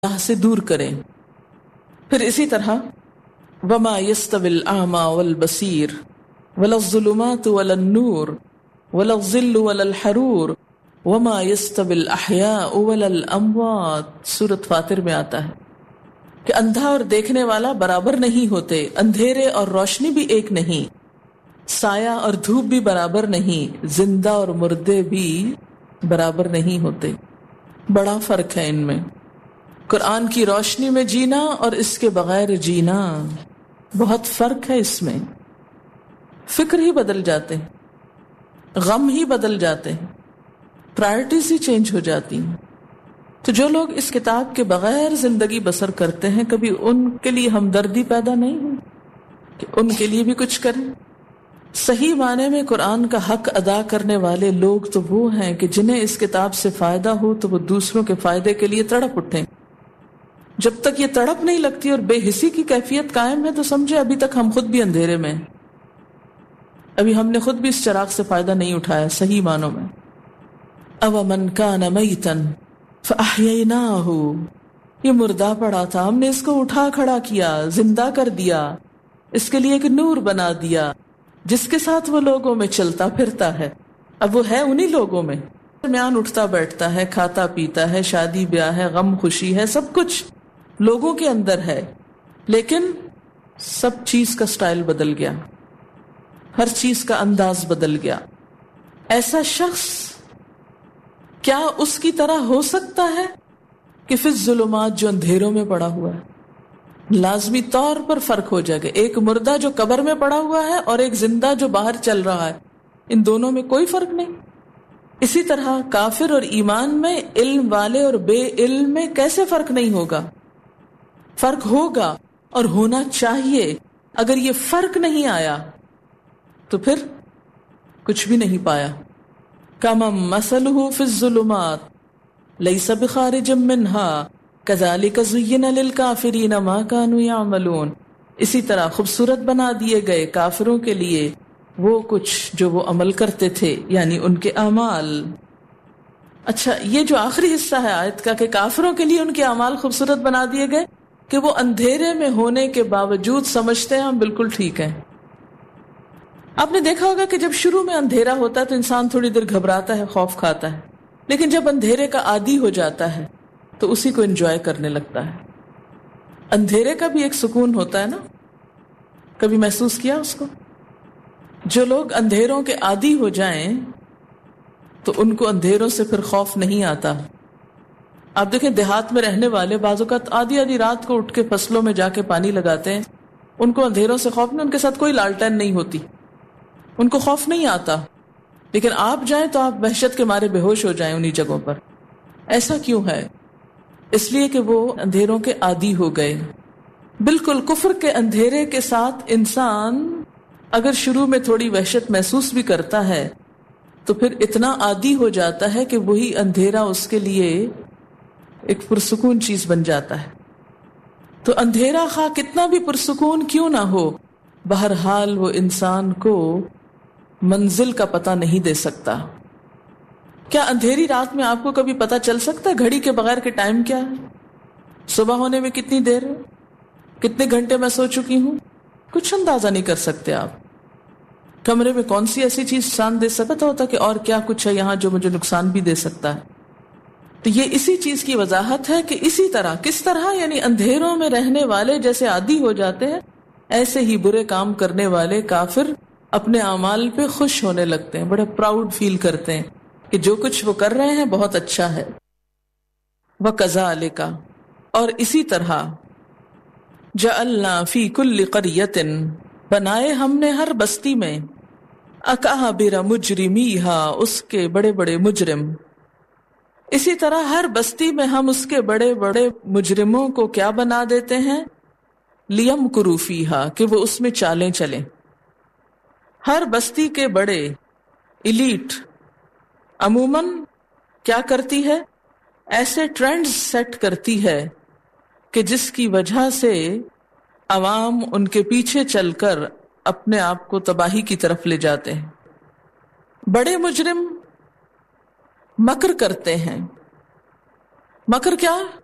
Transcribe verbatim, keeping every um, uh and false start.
اللہ سے دور کریں. پھر اسی طرح وما یستوی الاعمی والبصیر ولا الظلمات ولا النور ولا الظل ولا الحرور وما یستوی الاحیاء ولا الاموات. سورۃ فاطر میں آتا ہے کہ اندھا اور دیکھنے والا برابر نہیں ہوتے، اندھیرے اور روشنی بھی ایک نہیں، سایہ اور دھوپ بھی برابر نہیں، زندہ اور مردے بھی برابر نہیں ہوتے. بڑا فرق ہے ان میں. قرآن کی روشنی میں جینا اور اس کے بغیر جینا بہت فرق ہے. اس میں فکر ہی بدل جاتے ہیں، غم ہی بدل جاتے ہیں، پرائرٹیز ہی چینج ہو جاتی ہیں. تو جو لوگ اس کتاب کے بغیر زندگی بسر کرتے ہیں، کبھی ان کے لیے ہمدردی پیدا نہیں ہوئی کہ ان کے لیے بھی کچھ کریں. صحیح معنی میں قرآن کا حق ادا کرنے والے لوگ تو وہ ہیں کہ جنہیں اس کتاب سے فائدہ ہو تو وہ دوسروں کے فائدے کے لیے تڑپ اٹھیں. جب تک یہ تڑپ نہیں لگتی اور بے حسی کی کیفیت قائم ہے تو سمجھے ابھی تک ہم خود بھی اندھیرے میں ہیں، ابھی ہم نے خود بھی اس چراغ سے فائدہ نہیں اٹھایا صحیح معنوں میں. اومن کان میتا فاحییناہ، یہ مردہ پڑا تھا، ہم نے اس کو اٹھا کھڑا کیا، زندہ کر دیا، اس کے لیے ایک نور بنا دیا جس کے ساتھ وہ لوگوں میں چلتا پھرتا ہے. اب وہ ہے انہی لوگوں میں، درمیان اٹھتا بیٹھتا ہے، کھاتا پیتا ہے، شادی بیاہ ہے، غم خوشی ہے، سب کچھ لوگوں کے اندر ہے. لیکن سب چیز کا سٹائل بدل گیا، ہر چیز کا انداز بدل گیا. ایسا شخص کیا اس کی طرح ہو سکتا ہے کہ فی الظلمات، جو اندھیروں میں پڑا ہوا ہے؟ لازمی طور پر فرق ہو جائے گا. ایک مردہ جو قبر میں پڑا ہوا ہے اور ایک زندہ جو باہر چل رہا ہے، ان دونوں میں کوئی فرق نہیں. اسی طرح کافر اور ایمان میں، علم والے اور بے علم میں کیسے فرق نہیں ہوگا؟ فرق ہوگا اور ہونا چاہیے. اگر یہ فرق نہیں آیا تو پھر کچھ بھی نہیں پایا. کمم مثلہ فی الظلمات لیس بخارج منہا کذالک زین للکافرین ما کانوا یعملون. اسی طرح خوبصورت بنا دیے گئے کافروں کے لیے وہ کچھ جو وہ عمل کرتے تھے، یعنی ان کے اعمال. اچھا، یہ جو آخری حصہ ہے آیت کا کہ کافروں کے لیے ان کے اعمال خوبصورت بنا دیے گئے کہ وہ اندھیرے میں ہونے کے باوجود سمجھتے ہیں ہم بالکل ٹھیک ہیں. آپ نے دیکھا ہوگا کہ جب شروع میں اندھیرا ہوتا ہے تو انسان تھوڑی دیر گھبراتا ہے، خوف کھاتا ہے، لیکن جب اندھیرے کا عادی ہو جاتا ہے تو اسی کو انجوائے کرنے لگتا ہے. اندھیرے کا بھی ایک سکون ہوتا ہے نا، کبھی محسوس کیا اس کو؟ جو لوگ اندھیروں کے عادی ہو جائیں تو ان کو اندھیروں سے پھر خوف نہیں آتا. آپ دیکھیں دیہات میں رہنے والے بعض اوقات آدھی آدھی رات کو اٹھ کے فصلوں میں جا کے پانی لگاتے ہیں، ان کو اندھیروں سے خوف نہیں، ان کے ساتھ کوئی لالٹین نہیں ہوتی، ان کو خوف نہیں آتا. لیکن آپ جائیں تو آپ وحشت کے مارے بے ہوش ہو جائیں انہی جگہوں پر. ایسا کیوں ہے؟ اس لیے کہ وہ اندھیروں کے عادی ہو گئے. بالکل کفر کے اندھیرے کے ساتھ انسان اگر شروع میں تھوڑی وحشت محسوس بھی کرتا ہے تو پھر اتنا عادی ہو جاتا ہے کہ وہی اندھیرا اس کے لیے ایک پرسکون چیز بن جاتا ہے. تو اندھیرا خواہ کتنا بھی پرسکون کیوں نہ ہو، بہرحال وہ انسان کو منزل کا پتہ نہیں دے سکتا. کیا اندھیری رات میں آپ کو کبھی پتہ چل سکتا ہے گھڑی کے بغیر کہ ٹائم کیا ہے؟ صبح ہونے میں کتنی دیر ہے، کتنے گھنٹے میں سو چکی ہوں؟ کچھ اندازہ نہیں کر سکتے آپ. کمرے میں کون سی ایسی چیز نقصان دے سکتا ہوتا کہ اور کیا کچھ ہے یہاں جو مجھے نقصان بھی دے سکتا ہے. تو یہ اسی چیز کی وضاحت ہے کہ اسی طرح کس طرح یعنی اندھیروں میں رہنے والے جیسے عادی ہو جاتے ہیں، ایسے ہی برے کام کرنے والے کافر اپنے اعمال پہ خوش ہونے لگتے ہیں، بڑا پراؤڈ فیل کرتے ہیں کہ جو کچھ وہ کر رہے ہیں بہت اچھا ہے. وَكَذَلِكَ، اور اسی طرح جَعَلْنَا فِي كُلِّ قَرْيَةٍ، بنائے ہم نے ہر بستی میں، أَكَابِرَ مُجْرِمِيهَا، اس کے بڑے بڑے مجرم. اسی طرح ہر بستی میں ہم اس کے بڑے بڑے مجرموں کو کیا بنا دیتے ہیں؟ لِيَمْكُرُوا فِيهَا، کہ وہ اس میں چالیں چلیں. ہر بستی کے بڑے ایلیٹ عموماً کیا کرتی ہے؟ ایسے ٹرینڈز سیٹ کرتی ہے کہ جس کی وجہ سے عوام ان کے پیچھے چل کر اپنے آپ کو تباہی کی طرف لے جاتے ہیں. بڑے مجرم مکر کرتے ہیں. مکر کیا؟